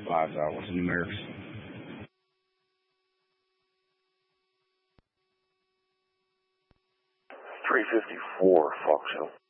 Lives out. What's the numerics? 354, Fox Hill.